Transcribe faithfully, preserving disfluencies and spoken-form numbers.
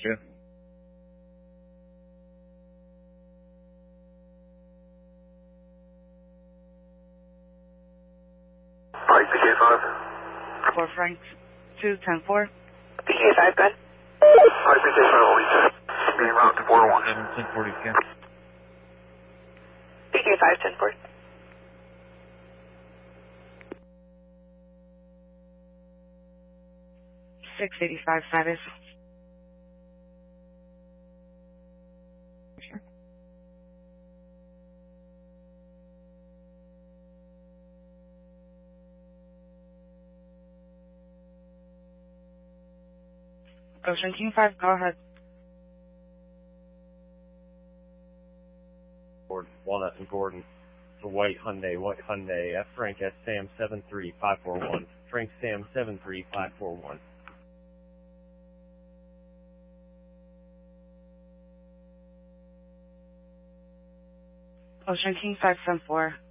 you. Pike, P K five. four Frank two ten four. P K five, good. Pike, P K five, all you said. Being route to four one. seven ten forty two. P K five, ten four. six eighty-five status. Ocean King five, go ahead. Walnut and Gordon. The white Hyundai, white Hyundai, F Frank S Sam seven three five four one. Frank Sam seven three five four one. Ocean King five seven four.